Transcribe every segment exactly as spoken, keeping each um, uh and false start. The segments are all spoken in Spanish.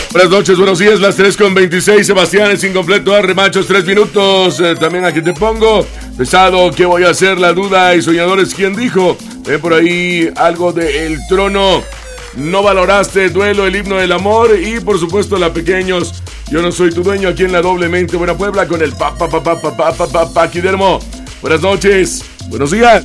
Buenas noches, buenos días, las tres con veintiséis, Sebastián es incompleto, arre machos, tres minutos, eh, también aquí te pongo, pesado, ¿qué voy a hacer? La duda y soñadores, ¿quién dijo? Ven por ahí algo de El Trono, no valoraste, duelo, el himno del amor y por supuesto la pequeños, yo no soy tu dueño aquí en la Doblemente Buena Puebla con el pa pa pa pa pa pa pa pa Paquidermo. Buenas noches, buenos días.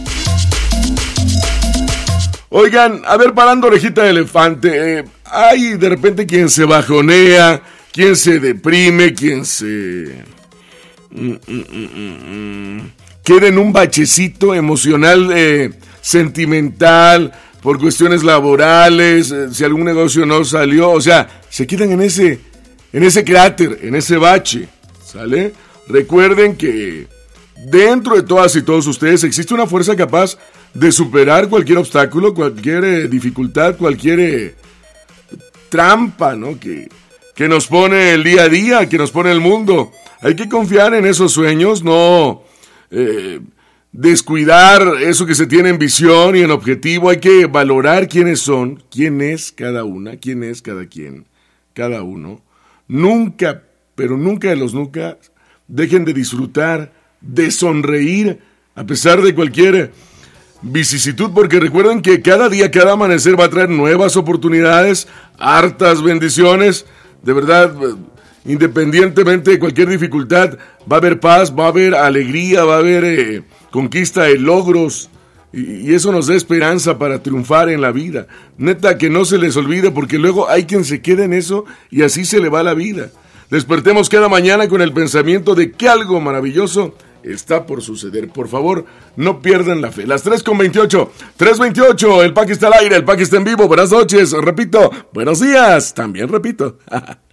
Oigan, a ver, parando orejita de elefante, eh, hay de repente quien se bajonea, quien se deprime, quien se... Mm, mm, mm, mm, mm. queda en un bachecito emocional, eh, sentimental, por cuestiones laborales, eh, si algún negocio no salió, o sea, se quedan en ese, en ese cráter, en ese bache, ¿sale? Recuerden que dentro de todas y todos ustedes existe una fuerza capaz de superar cualquier obstáculo, cualquier eh, dificultad, cualquier eh, trampa, ¿no? Que, que nos pone el día a día, que nos pone el mundo. Hay que confiar en esos sueños, no eh, descuidar eso que se tiene en visión y en objetivo. Hay que valorar quiénes son, quién es cada una, quién es cada quien, cada uno. Nunca, pero nunca de los nunca, dejen de disfrutar, de sonreír, a pesar de cualquier vicisitud, porque recuerden que cada día, cada amanecer va a traer nuevas oportunidades, hartas bendiciones, de verdad, independientemente de cualquier dificultad, va a haber paz, va a haber alegría, va a haber eh, conquista de logros, y, y eso nos da esperanza para triunfar en la vida. Neta, que no se les olvide, porque luego hay quien se queda en eso y así se le va la vida. Despertemos cada mañana con el pensamiento de que algo maravilloso está por suceder. Por favor, no pierdan la fe. Las tres con veintiocho, tres veintiocho, el Paqui está al aire, el Paqui está en vivo. Buenas noches, repito, buenos días, también repito.